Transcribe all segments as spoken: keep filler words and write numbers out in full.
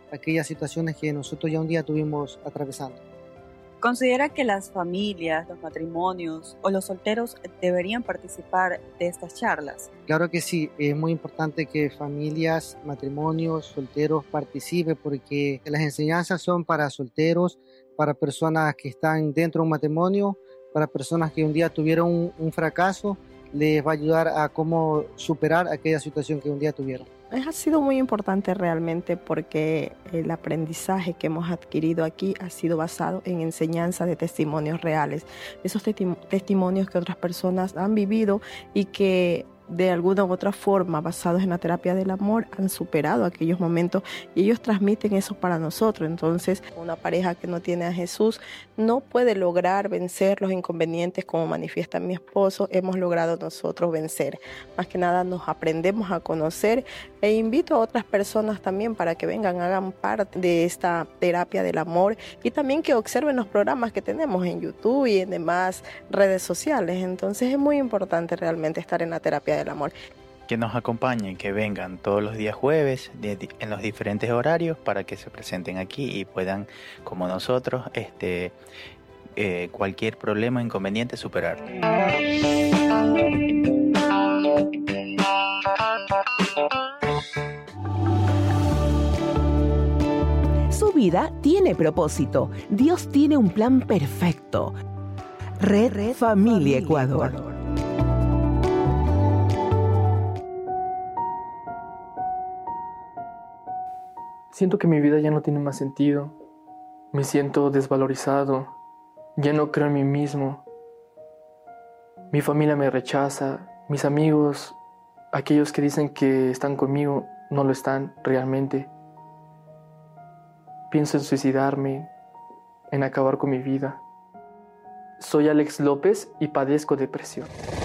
aquellas situaciones que nosotros ya un día tuvimos atravesando. ¿Considera que las familias, los matrimonios o los solteros deberían participar de estas charlas? Claro que sí, es muy importante que familias, matrimonios, solteros participen porque las enseñanzas son para solteros, para personas que están dentro de un matrimonio, para personas que un día tuvieron un, un fracaso, les va a ayudar a cómo superar aquella situación que un día tuvieron. Ha sido muy importante realmente porque el aprendizaje que hemos adquirido aquí ha sido basado en enseñanza de testimonios reales, esos testi- testimonios que otras personas han vivido y que de alguna u otra forma, basados en la terapia del amor, han superado aquellos momentos y ellos transmiten eso para nosotros. Entonces, una pareja que no tiene a Jesús no puede lograr vencer los inconvenientes como manifiesta mi esposo, hemos logrado nosotros vencer. Más que nada nos aprendemos a conocer e invito a otras personas también para que vengan, hagan parte de esta terapia del amor y también que observen los programas que tenemos en YouTube y en demás redes sociales. Entonces, es muy importante realmente estar en la terapia del amor. Que nos acompañen, que vengan todos los días jueves de, en los diferentes horarios para que se presenten aquí y puedan, como nosotros, este, eh, cualquier problema, inconveniente, superar. Su vida tiene propósito. Dios tiene un plan perfecto. Red, Red Familia Ecuador. Ecuador. Siento que mi vida ya no tiene más sentido. Me siento desvalorizado. Ya no creo en mí mismo. Mi familia me rechaza. Mis amigos, aquellos que dicen que están conmigo, no lo están realmente. Pienso en suicidarme, en acabar con mi vida. Soy Alex López y padezco depresión.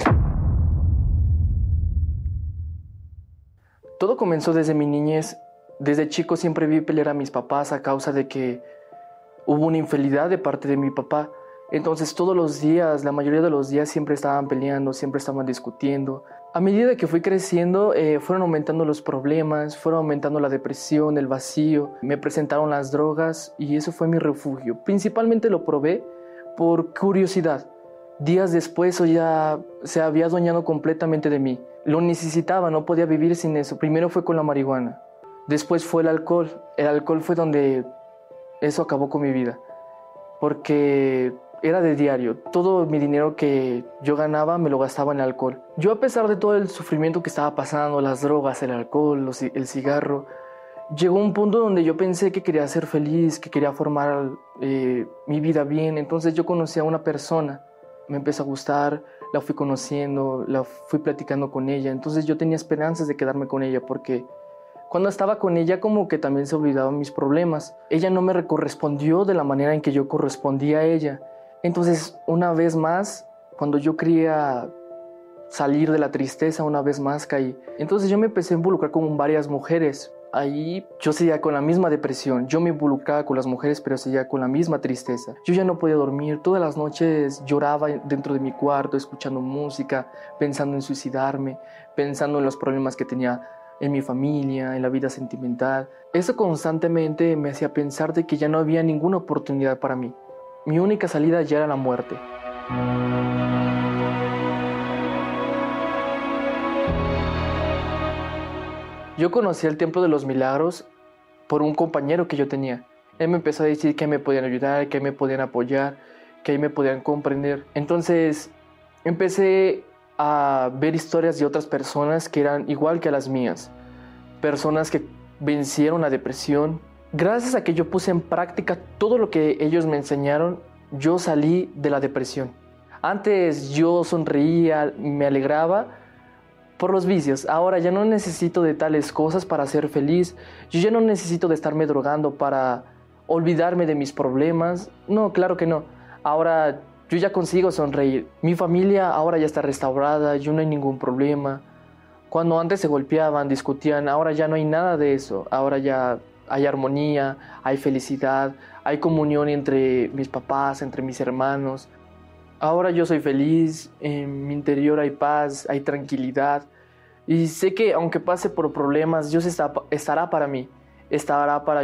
Todo comenzó desde mi niñez. Desde chico siempre vi pelear a mis papás a causa de que hubo una infidelidad de parte de mi papá. Entonces todos los días, la mayoría de los días siempre estaban peleando, siempre estaban discutiendo. A medida que fui creciendo, eh, fueron aumentando los problemas, fueron aumentando la depresión, el vacío. Me presentaron las drogas y eso fue mi refugio. Principalmente lo probé por curiosidad. Días después eso ya se había adueñado completamente de mí. Lo necesitaba, no podía vivir sin eso. Primero fue con la marihuana. Después fue el alcohol. El alcohol fue donde eso acabó con mi vida. Porque era de diario. Todo mi dinero que yo ganaba me lo gastaba en el alcohol. Yo, a pesar de todo el sufrimiento que estaba pasando, las drogas, el alcohol, los, el cigarro, llegó un punto donde yo pensé que quería ser feliz, que quería formar eh, mi vida bien. Entonces yo conocí a una persona. Me empezó a gustar, la fui conociendo, la fui platicando con ella. Entonces yo tenía esperanzas de quedarme con ella porque cuando estaba con ella como que también se olvidaban mis problemas. Ella no me correspondió de la manera en que yo correspondía a ella. Entonces, una vez más, cuando yo quería salir de la tristeza, una vez más caí. Entonces yo me empecé a involucrar con varias mujeres. Ahí yo seguía con la misma depresión. Yo me involucraba con las mujeres, pero seguía con la misma tristeza. Yo ya no podía dormir. Todas las noches lloraba dentro de mi cuarto, escuchando música, pensando en suicidarme, pensando en los problemas que tenía en mi familia, en la vida sentimental. Eso constantemente me hacía pensar de que ya no había ninguna oportunidad para mí. Mi única salida ya era la muerte. Yo conocí el Templo de los Milagros por un compañero que yo tenía. Él me empezó a decir que me podían ayudar, que me podían apoyar, que ahí me podían comprender. Entonces empecé a ver historias de otras personas que eran igual que las mías. Personas que vencieron la depresión. Gracias a que yo puse en práctica todo lo que ellos me enseñaron, yo salí de la depresión. Antes yo sonreía, me alegraba por los vicios. Ahora ya no necesito de tales cosas para ser feliz. Yo ya no necesito de estarme drogando para olvidarme de mis problemas. No, claro que no. Ahora yo ya consigo sonreír. Mi familia ahora ya está restaurada, yo no hay ningún problema. Cuando antes se golpeaban, discutían, ahora ya no hay nada de eso. Ahora ya hay armonía, hay felicidad, hay comunión entre mis papás, entre mis hermanos. Ahora yo soy feliz, en mi interior hay paz, hay tranquilidad. Y sé que aunque pase por problemas, Dios está, estará para mí, estará para